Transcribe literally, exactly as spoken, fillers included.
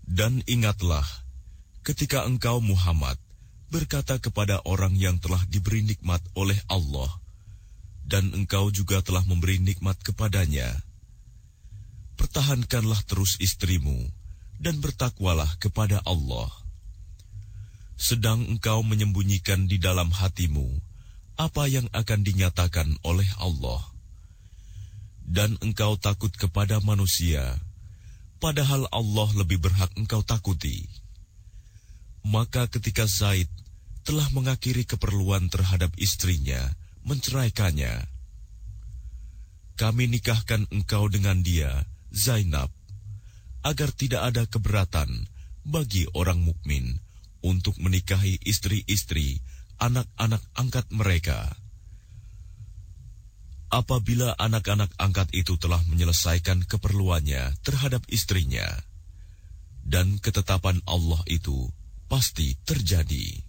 Dan ingatlah, ketika engkau Muhammad berkata kepada orang yang telah diberi nikmat oleh Allah, dan engkau juga telah memberi nikmat kepadanya, pertahankanlah terus istrimu, dan bertakwalah kepada Allah. Sedang engkau menyembunyikan di dalam hatimu apa yang akan dinyatakan oleh Allah. Dan engkau takut kepada manusia, padahal Allah lebih berhak engkau takuti. Maka ketika Zaid telah mengakhiri keperluan terhadap istrinya, menceraikannya, kami nikahkan engkau dengan dia, Zainab, agar tidak ada keberatan bagi orang mukmin untuk menikahi istri-istri anak-anak angkat mereka. Apabila anak-anak angkat itu telah menyelesaikan keperluannya terhadap istrinya, dan ketetapan Allah itu pasti terjadi.